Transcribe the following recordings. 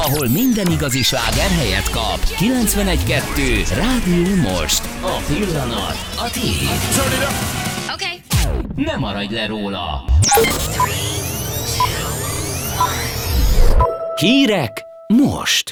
ahol minden igazi sláger helyet kap. 91.2 Rádió Most. A pillanat a tiéd. Okay. Ne maradj le róla. Hírek most.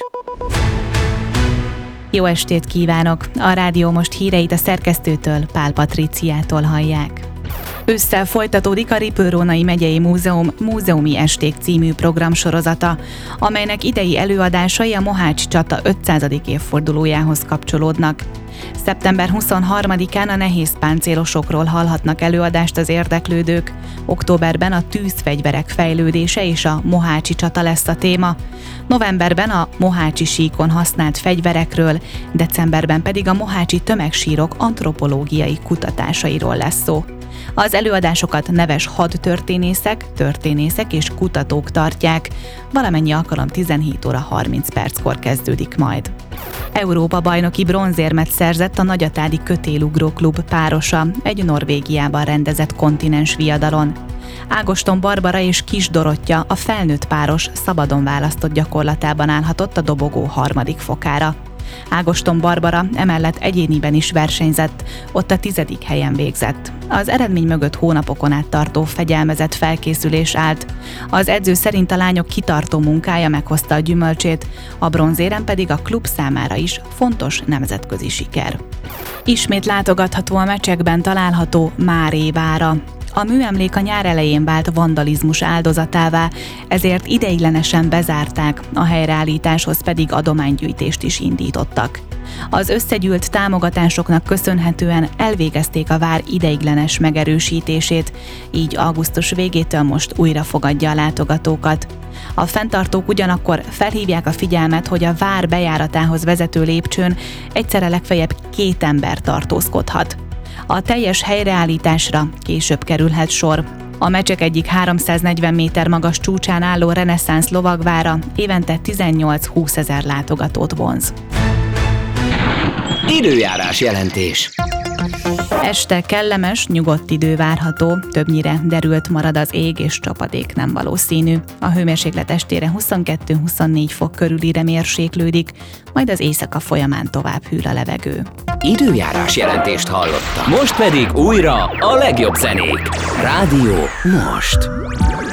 Jó estét kívánok! A Rádió Most híreit a szerkesztőtől, Pál Patriciától hallják. Ősszel folytatódik a Ripőrónai Megyei Múzeum Múzeumi Esték című programsorozata, amelynek idei előadásai a Mohácsi csata 500. évfordulójához kapcsolódnak. Szeptember 23-án a nehéz páncélosokról hallhatnak előadást az érdeklődők, októberben a tűzfegyverek fejlődése és a Mohácsi csata lesz a téma, novemberben a Mohácsi síkon használt fegyverekről, decemberben pedig a mohácsi tömegsírok antropológiai kutatásairól lesz szó. Az előadásokat neves hadtörténészek és kutatók tartják, valamennyi alkalom 17 óra 30 perckor kezdődik majd. Európa-bajnoki bronzérmet szerzett a Nagyatádi Kötélugró Klub párosa egy Norvégiában rendezett kontinens viadalon. Ágoston Barbara és Kis Dorottya, a felnőtt páros szabadon választott gyakorlatában állhatott a dobogó 3. fokára. Ágoston Barbara emellett egyéniben is versenyzett, ott a 10. helyen végzett. Az eredmény mögött hónapokon át tartó fegyelmezett felkészülés állt. Az edző szerint a lányok kitartó munkája meghozta a gyümölcsét, a bronzérem pedig a klub számára is fontos nemzetközi siker. Ismét látogatható a Mecsekben található Máré vára. A műemlék a nyár elején vált vandalizmus áldozatává, ezért ideiglenesen bezárták, a helyreállításhoz pedig adománygyűjtést is indítottak. Az összegyűlt támogatásoknak köszönhetően elvégezték a vár ideiglenes megerősítését, így augusztus végétől most újra fogadja a látogatókat. A fenntartók ugyanakkor felhívják a figyelmet, hogy a vár bejáratához vezető lépcsőn egyszerre legfeljebb 2 ember tartózkodhat. A teljes helyreállításra később kerülhet sor. A Mecsek egyik 340 méter magas csúcsán álló reneszánsz lovagvára évente 18-20 ezer látogatót vonz. Időjárás jelentés. Este kellemes, nyugodt idő várható, többnyire derült marad az ég és csapadék nem valószínű. A hőmérséklet estére 22-24 fok körülire mérséklődik, majd az éjszaka folyamán tovább hűl a levegő. Időjárás jelentést hallottam. Most pedig újra a legjobb zenék. Rádió Most.